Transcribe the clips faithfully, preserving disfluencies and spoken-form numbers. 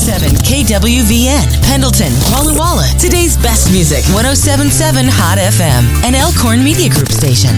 seven K W V N, Pendleton, Walla Walla. Today's best music, one oh seven point seven Hot F M, an Elkhorn Media Group station.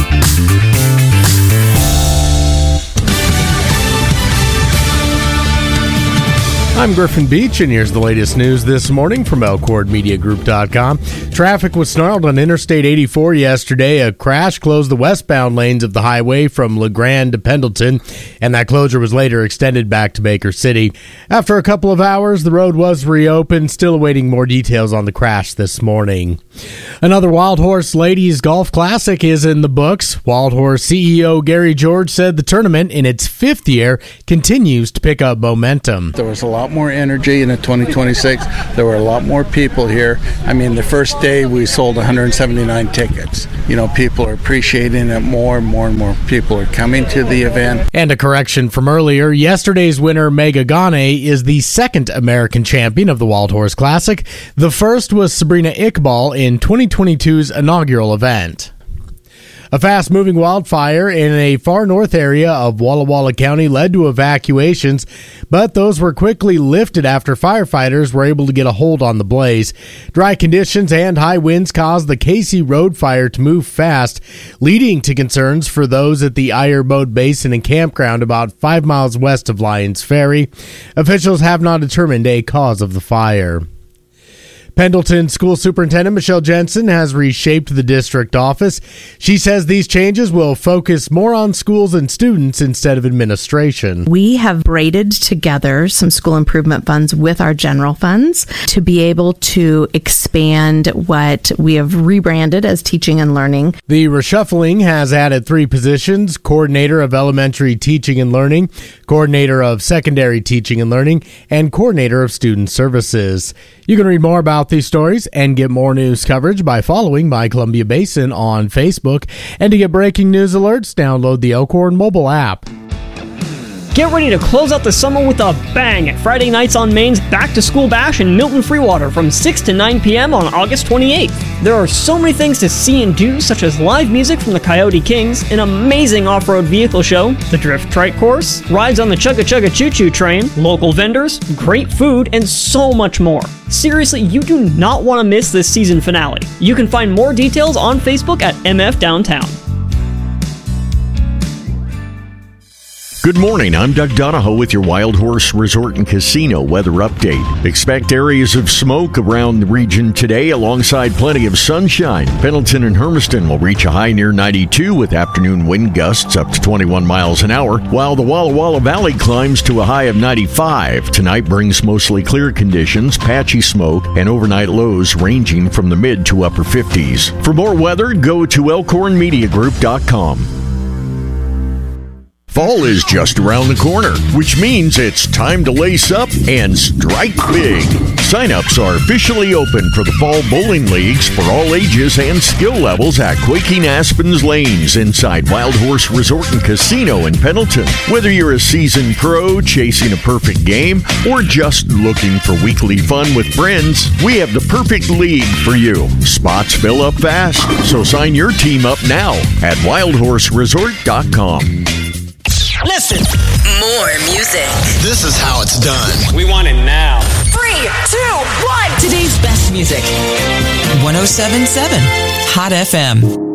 I'm Griffin Beach, and here's the latest news this morning from Elkhorn Media Group dot com. Traffic was snarled on Interstate eighty-four yesterday. A crash closed the westbound lanes of the highway from LeGrand to Pendleton, and that closure was later extended back to Baker City. After a couple of hours, the road was reopened, still awaiting more details on the crash this morning. Another Wild Horse Ladies Golf Classic is in the books. Wild Horse C E O Gary George said the tournament, in its fifth year, continues to pick up momentum. There was a lot more energy in the twenty twenty-six. There were a lot more people here. I mean, the first day we sold one hundred seventy-nine tickets. You know, people are appreciating it more and more and more people are coming to the event. And a correction from earlier, yesterday's winner, Mega Gane, is the second American champion of the Wild Horse Classic. The first was Sabrina Iqbal in twenty twenty-two's inaugural event. A fast-moving wildfire in a far north area of Walla Walla County led to evacuations, but those were quickly lifted after firefighters were able to get a hold on the blaze. Dry conditions and high winds caused the Casey Road fire to move fast, leading to concerns for those at the Ironboat Basin and Campground about five miles west of Lyons Ferry. Officials have not determined a cause of the fire. Pendleton School Superintendent Michelle Jensen has reshaped the district office. She says these changes will focus more on schools and students instead of administration. We have braided together some school improvement funds with our general funds to be able to expand what we have rebranded as teaching and learning. The reshuffling has added three positions: coordinator of elementary teaching and learning, coordinator of secondary teaching and learning, and coordinator of student services. You can read more about these stories and get more news coverage by following My Columbia Basin on Facebook. And to get breaking news alerts, download the Elkhorn mobile app. Get ready to close out the summer with a bang at Friday Nights on Maine's Back to School Bash in Milton Freewater from six to nine p.m. on August twenty-eighth. There are so many things to see and do, such as live music from the Coyote Kings, an amazing off-road vehicle show, the Drift Trike course, rides on the Chugga Chugga Choo Choo train, local vendors, great food, and so much more. Seriously, you do not want to miss this season finale. You can find more details on Facebook at M F Downtown. Good morning, I'm Doug Donahoe with your Wild Horse Resort and Casino weather update. Expect areas of smoke around the region today alongside plenty of sunshine. Pendleton and Hermiston will reach a high near ninety-two with afternoon wind gusts up to twenty-one miles an hour, while the Walla Walla Valley climbs to a high of ninety-five. Tonight brings mostly clear conditions, patchy smoke, and overnight lows ranging from the mid to upper fifties. For more weather, go to Elkhorn Media Group dot com. Fall is just around the corner, which means it's time to lace up and strike big. Sign-ups are officially open for the Fall Bowling Leagues for all ages and skill levels at Quaking Aspen's Lanes inside Wild Horse Resort and Casino in Pendleton. Whether you're a seasoned pro chasing a perfect game or just looking for weekly fun with friends, we have the perfect league for you. Spots fill up fast, so sign your team up now at Wild Horse Resort dot com. Listen. More music. This is how it's done. We want it now. Three, two, one. Today's best music. one oh seven point seven Hot F M.